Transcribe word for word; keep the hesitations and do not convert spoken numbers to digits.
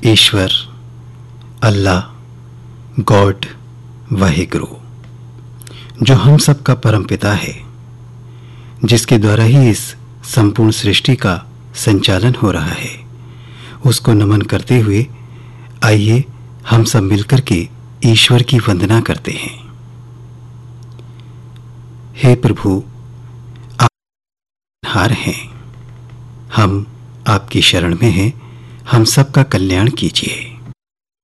ईश्वर, अल्लाह, God, Waheguru, जो हम सब का परमपिता है, जिसके द्वारा ही इस संपूर्ण सृष्टि का संचालन हो रहा है, उसको नमन करते हुए आइए हम सब मिलकर के ईश्वर की वंदना करते हैं। हे प्रभु, आप हार हैं, हम आपकी शरण में हैं, हम सबका कल्याण कीजिए।